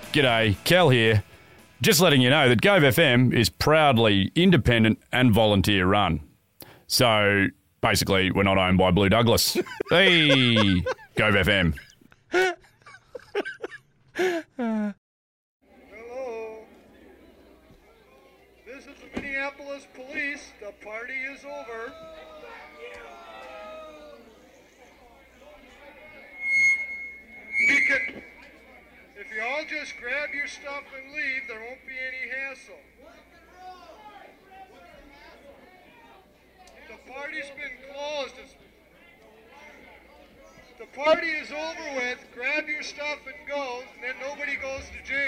G'day, Cal here. Just letting you know that Gove FM is proudly independent and volunteer run. So, basically, we're not owned by Blue Douglas. Hey, Gove FM. Hello. This is the Minneapolis Police. The party is over. We can, if you all just grab your stuff and leave, there won't be any hassle. The party's been closed. The party is over with. Grab your stuff and go, and then nobody goes to jail.